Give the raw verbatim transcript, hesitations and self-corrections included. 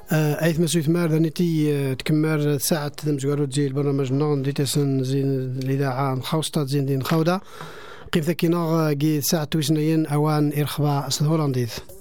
ايث مسوي ثمار ذنيتي تكمل ساعة تمزقارو تزي البرنامج نون دي تسن زين الإذاعة خوسطة زين دين خودا قيمة كيناغ جي ساعة توسنين أوان إرخبا الهولنديز.